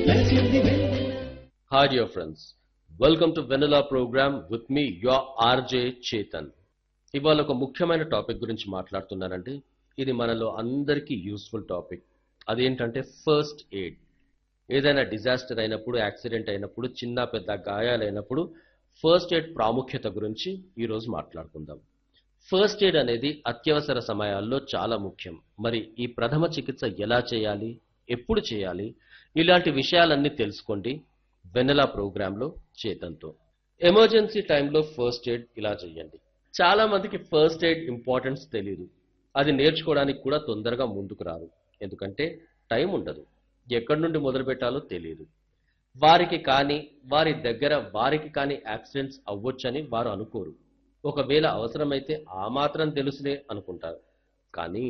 Hi dear friends, welcome to Vanilla program with me your RJ Chetan. ఇవాళ ఒక ముఖ్యమైన topic గురించి మాట్లాడుతున్నానండి. ఇది మనలో అందరికీ యూస్ఫుల్ టాపిక్. అదేంటంటే ఫస్ట్ ఎయిడ్. ఏదైనా డిజాస్టర్ అయినప్పుడు, యాక్సిడెంట్ అయినప్పుడు, చిన్న పెద్ద గాయాలైనప్పుడు ఫస్ట్ ఎయిడ్ ప్రాముఖ్యత గురించి ఈరోజు మాట్లాడుకుందాం. ఫస్ట్ ఎయిడ్ అనేది అత్యవసర సమయాల్లో చాలా ముఖ్యం. మరి ఈ ప్రథమ చికిత్స ఎలా చేయాలి, ఎప్పుడు చేయాలి, ఇలాంటి విషయాలన్నీ తెలుసుకోండి వెన్నెలా ప్రోగ్రాంలో చేతంతో. ఎమర్జెన్సీ టైంలో ఫస్ట్ ఎయిడ్ ఇలా చేయండి. చాలా మందికి ఫస్ట్ ఎయిడ్ ఇంపార్టెన్స్ తెలియదు. అది నేర్చుకోవడానికి కూడా తొందరగా ముందుకు రారు. ఎందుకంటే టైం ఉండదు, ఎక్కడి నుండి మొదలు పెట్టాలో తెలియదు. వారికి కానీ వారి దగ్గర వారికి కానీ యాక్సిడెంట్స్ అవ్వొచ్చని వారు అనుకోరు. ఒకవేళ అవసరమైతే ఆ మాత్రం తెలుసులే అనుకుంటారు. కానీ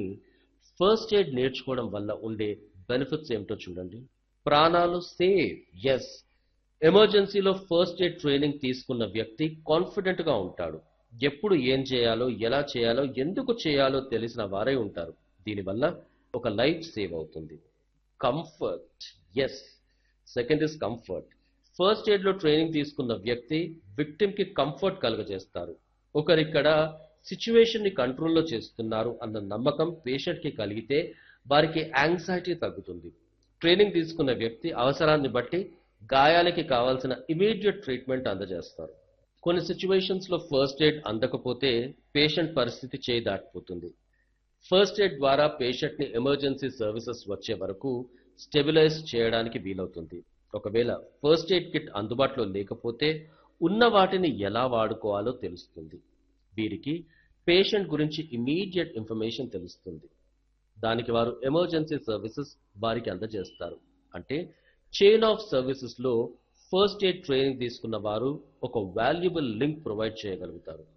ఫస్ట్ ఎయిడ్ నేర్చుకోవడం వల్ల ఉండే బెనిఫిట్స్ ఏమిటో చూడండి. ప్రాణాలు సేవ్. ఎస్, ఎమర్జెన్సీలో ఫస్ట్ ఎయిడ్ ట్రైనింగ్ తీసుకున్న వ్యక్తి కాన్ఫిడెంట్ గా ఉంటాడు. ఎప్పుడు ఏం చేయాలో, ఎలా చేయాలో, ఎందుకు చేయాలో తెలిసిన వారే ఉంటారు. దీనివల్ల ఒక లైఫ్ సేవ్ అవుతుంది. Comfort. Yes, second is comfort. First aid లో ట్రైనింగ్ తీసుకున్న వ్యక్తి విక్టిమ్ కి కంఫర్ట్ కలుగజేస్తారు. ఒకరిక్కడ సిచ్యువేషన్ ని కంట్రోల్లో చేస్తున్నారు అన్న నమ్మకం పేషెంట్ కి కలిగితే వారికి యాంగ్జైటీ తగ్గుతుంది. ట్రైనింగ్ తీసుకున్న వ్యక్తి అవసరాన్ని బట్టి గాయాలకి కావాల్సిన ఇమీడియట్ ట్రీట్మెంట్ అందజేస్తారు. కొన్ని సిచ్యువేషన్స్ లో ఫస్ట్ ఎయిడ్ అందకపోతే పేషెంట్ పరిస్థితి చేయి దాటిపోతుంది. ఫస్ట్ ఎయిడ్ ద్వారా పేషెంట్ ని ఎమర్జెన్సీ సర్వీసెస్ వచ్చే వరకు స్టెబిలైజ్ చేయడానికి వీలవుతుంది. ఒకవేళ ఫస్ట్ ఎయిడ్ కిట్ అందుబాటులో లేకపోతే ఉన్న వాటిని ఎలా వాడుకోవాలో తెలుస్తుంది. వీరికి పేషెంట్ గురించి ఇమీడియట్ ఇన్ఫర్మేషన్ తెలుస్తుంది. దానికి వారు ఎమర్జెన్సీ సర్వీసెస్ వారికి అందజేస్తారు. అంటే చైన్ ఆఫ్ సర్వీసెస్ లో ఫస్ట్ ఎయిడ్ ట్రైనింగ్ తీసుకున్న వారు ఒక వాల్యుబుల్ లింక్ ప్రొవైడ్ చేయగలుగుతారు.